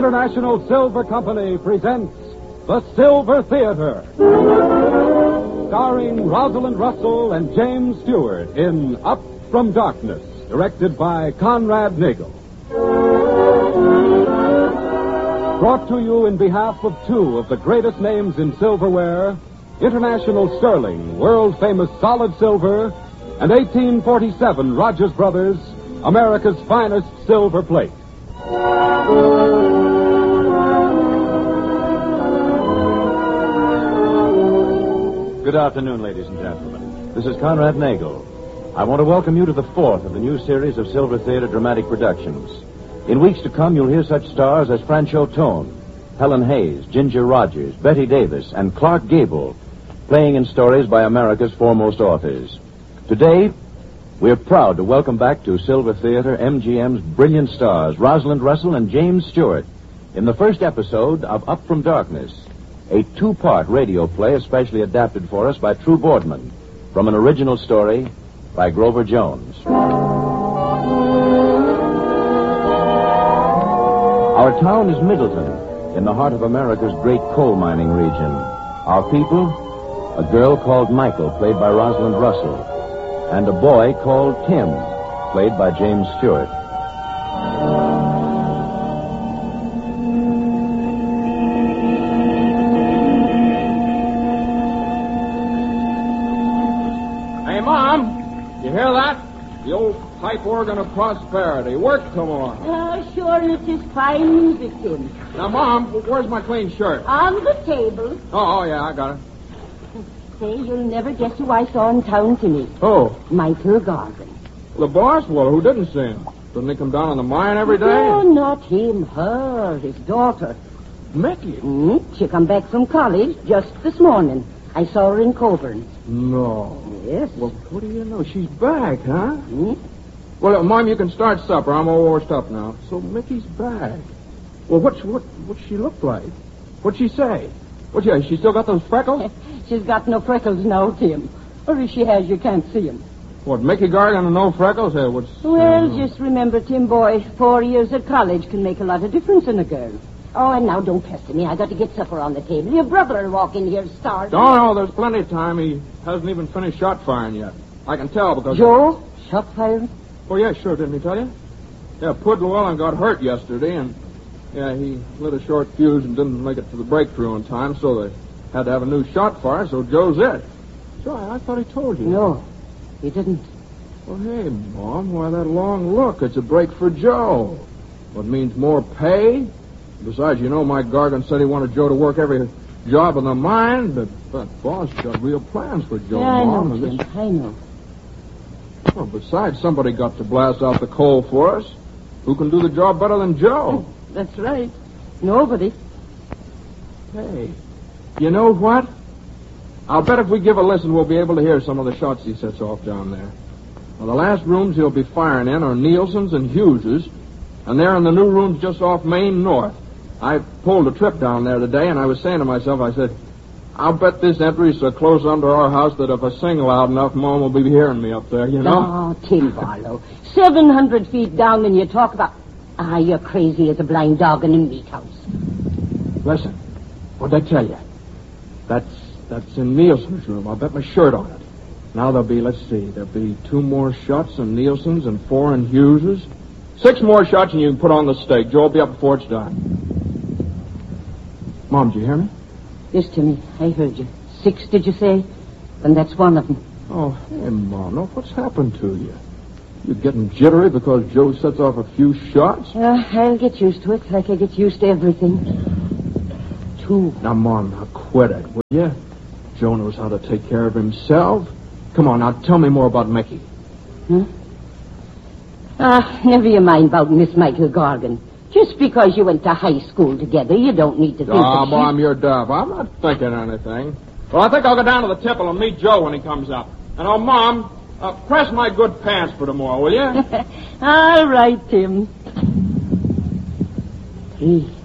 International Silver Company presents The Silver Theater, starring Rosalind Russell and James Stewart in Up from Darkness, directed by Conrad Nagel. Brought to you in behalf of two of the greatest names in silverware, International Sterling, world-famous solid silver, and 1847 Rogers Brothers, America's finest silver plate. Good afternoon, ladies and gentlemen. This is Conrad Nagel. I want to welcome you to the fourth of the new series of Silver Theater dramatic productions. In weeks to come, you'll hear such stars as Franchot Tone, Helen Hayes, Ginger Rogers, Betty Davis, and Clark Gable, playing in stories by America's foremost authors. Today, we're proud to welcome back to Silver Theater MGM's brilliant stars, Rosalind Russell and James Stewart, in the first episode of Up from Darkness, a two-part radio play especially adapted for us by True Boardman, from an original story by Grover Jones. Our town is Middleton, in the heart of America's great coal mining region. Our people, a girl called Michael, played by Rosalind Russell, and a boy called Tim, played by James Stewart. Hey, Mom, you hear that? The old pipe organ of prosperity. Work tomorrow. Oh, sure, it is fine music, Tim. Now, Mom, where's my clean shirt? On the table. Oh, yeah, I got it. Say, you'll never guess who I saw in town tonight. Oh, Michael Gargan. the boss? Well, who didn't see him? Doesn't he come down on the mine every day? Oh, not him, her, his daughter. Mickey? She come back from college just this morning. I saw her in Coburn. No. Yes. Well, what do you know? She's back, huh? Well, Mom, you can start supper. I'm all washed up now. So Mickey's back. Well, what's she look like? What'd she say? She still got those freckles? She's got no freckles now, Tim. Or if she has, you can't see them. What, Mickey Gargan and no freckles? Hey, what's... Well, just remember, Tim, boy, 4 years at college can make a lot of difference in a girl. Oh, and now don't pester me. I got to get supper on the table. Your brother will walk in here starving. No, there's plenty of time. He hasn't even finished shot firing yet. I can tell because... Joe? Shot firing? Oh, yeah, sure. Didn't he tell you? Yeah, Pud Llewellyn got hurt yesterday, and... Yeah, he lit a short fuse and didn't make it to the breakthrough in time, so they had to have a new shot fire, so Joe's it. So I thought he told you. No, he didn't. Well, hey, Mom, why that long look? It's a break for Joe. What means more pay? Besides, you know, Mike Gargan said he wanted Joe to work every job in the mine, but that boss got real plans for Joe, Yeah, Mom. I know, Tim. I know. Well, besides, somebody got to blast out the coal for us. Who can do the job better than Joe? That's right. Nobody. Hey, you know what? I'll bet if we give a listen, we'll be able to hear some of the shots he sets off down there. Well, the last rooms he'll be firing in are Nielsen's and Hughes's, and they're in the new rooms just off Main North. I pulled a trip down there today, and I was saying to myself, I said, I'll bet this entry's so close under our house that if I sing loud enough, Mom will be hearing me up there, you know? Oh, Tim Barlow. 700 feet down, and you talk about... Ah, you're crazy as a blind dog in a meat house. Listen, what'd I tell you? That's in Nielsen's room. I'll bet my shirt on it. Now there'll be 2 more shots in Nielsen's and 4 in Hughes's. 6 more shots and you can put on the steak. Joe will be up before it's done. Mom, did you hear me? Yes, Timmy, I heard you. 6, did you say? And that's one of them. Oh, hey, Mom, now what's happened to you? You getting jittery because Joe sets off a few shots? I'll get used to it, like I get used to everything. 2. Now, Mom, now quit it, will you? Joe knows how to take care of himself. Come on, now tell me more about Mickey. Never you mind about Miss Michael Gargan. Just because you went to high school together, you don't need to think Oh, that Mom, you're deaf. I'm not thinking anything. Well, I think I'll go down to the Tipple and meet Joe when he comes up. And, oh, Mom, press my good pants for tomorrow, will you? All right, Tim. 3.